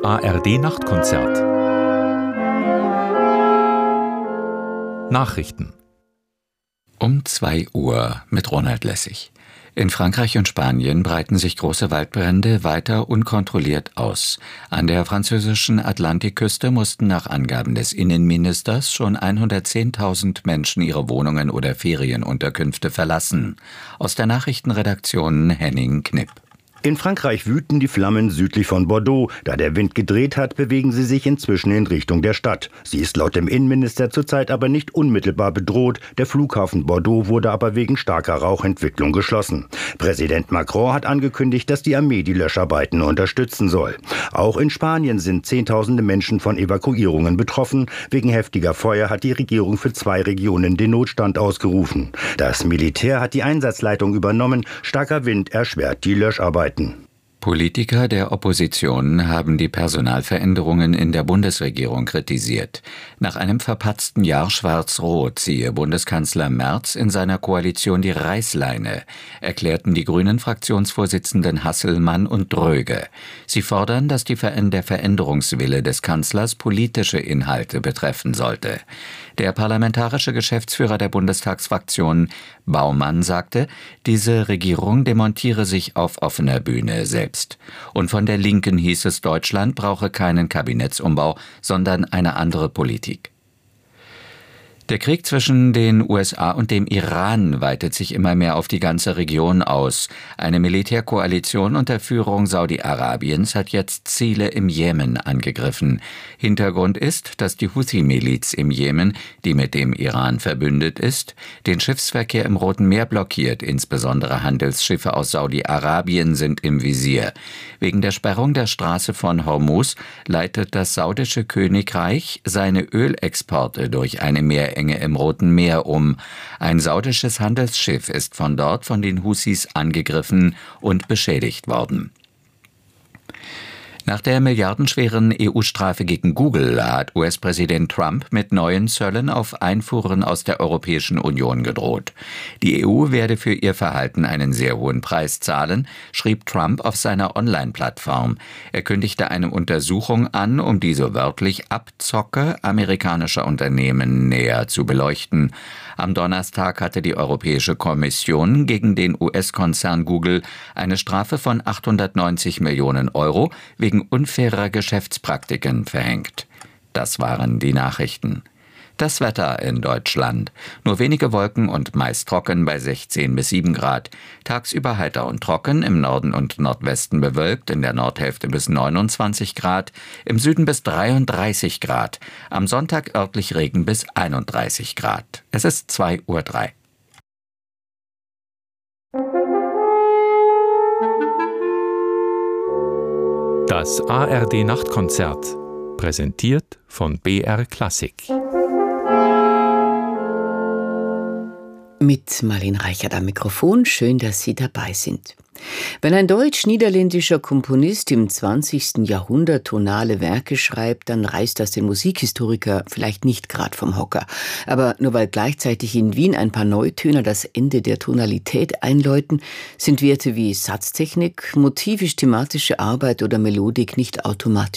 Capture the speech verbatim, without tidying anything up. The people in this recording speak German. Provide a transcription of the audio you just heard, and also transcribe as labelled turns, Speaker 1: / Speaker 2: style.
Speaker 1: A R D-Nachtkonzert. Nachrichten.
Speaker 2: Um zwei Uhr mit Ronald Lessig. In Frankreich und Spanien breiten sich große Waldbrände weiter unkontrolliert aus. An der französischen Atlantikküste mussten nach Angaben des Innenministers schon hundertzehntausend Menschen ihre Wohnungen oder Ferienunterkünfte verlassen. Aus der Nachrichtenredaktion Henning Knipp.
Speaker 3: In Frankreich wüten die Flammen südlich von Bordeaux. Da der Wind gedreht hat, bewegen sie sich inzwischen in Richtung der Stadt. Sie ist laut dem Innenminister zurzeit aber nicht unmittelbar bedroht. Der Flughafen Bordeaux wurde aber wegen starker Rauchentwicklung geschlossen. Präsident Macron hat angekündigt, dass die Armee die Löscharbeiten unterstützen soll. Auch in Spanien sind Zehntausende Menschen von Evakuierungen betroffen. Wegen heftiger Feuer hat die Regierung für zwei Regionen den Notstand ausgerufen. Das Militär hat die Einsatzleitung übernommen. Starker Wind erschwert die Löscharbeiten.
Speaker 2: Politiker der Opposition haben die Personalveränderungen in der Bundesregierung kritisiert. Nach einem verpatzten Jahr Schwarz-Rot ziehe Bundeskanzler Merz in seiner Koalition die Reißleine, erklärten die Grünen-Fraktionsvorsitzenden Hasselmann und Dröge. Sie fordern, dass die Ver- der Veränderungswille des Kanzlers politische Inhalte betreffen sollte. Der parlamentarische Geschäftsführer der Bundestagsfraktion Baumann sagte, diese Regierung demontiere sich auf offener Bühne selbst. Und von der Linken hieß es, Deutschland brauche keinen Kabinettsumbau, sondern eine andere Politik. Der Krieg zwischen den U S A und dem Iran weitet sich immer mehr auf die ganze Region aus. Eine Militärkoalition unter Führung Saudi-Arabiens hat jetzt Ziele im Jemen angegriffen. Hintergrund ist, dass die Houthi-Miliz im Jemen, die mit dem Iran verbündet ist, den Schiffsverkehr im Roten Meer blockiert. Insbesondere Handelsschiffe aus Saudi-Arabien sind im Visier. Wegen der Sperrung der Straße von Hormuz leitet das saudische Königreich seine Ölexporte durch eine Meer Enge im Roten Meer um. Ein saudisches Handelsschiff ist von dort von den Houthis angegriffen und beschädigt worden. Nach der milliardenschweren E U-Strafe gegen Google hat U S-Präsident Trump mit neuen Zöllen auf Einfuhren aus der Europäischen Union gedroht. Die E U werde für ihr Verhalten einen sehr hohen Preis zahlen, schrieb Trump auf seiner Online-Plattform. Er kündigte eine Untersuchung an, um die so wörtlich Abzocke amerikanischer Unternehmen näher zu beleuchten. Am Donnerstag hatte die Europäische Kommission gegen den U S-Konzern Google eine Strafe von achthundertneunzig Millionen Euro wegen unfairer Geschäftspraktiken verhängt. Das waren die Nachrichten. Das Wetter in Deutschland. Nur wenige Wolken und meist trocken bei sechzehn bis sieben Grad. Tagsüber heiter und trocken, im Norden und Nordwesten bewölkt, in der Nordhälfte bis neunundzwanzig Grad, im Süden bis dreiunddreißig Grad. Am Sonntag örtlich Regen bis einunddreißig Grad. Es ist zwei Uhr drei.
Speaker 1: Das A R D-Nachtkonzert, präsentiert von B R Klassik.
Speaker 4: Mit Marlene Reichert am Mikrofon, schön, dass Sie dabei sind. Wenn ein deutsch-niederländischer Komponist im zwanzigsten Jahrhundert tonale Werke schreibt, dann reißt das den Musikhistoriker vielleicht nicht gerade vom Hocker. Aber nur weil gleichzeitig in Wien ein paar Neutöner das Ende der Tonalität einläuten, sind Werte wie Satztechnik, motivisch-thematische Arbeit oder Melodik nicht automatisch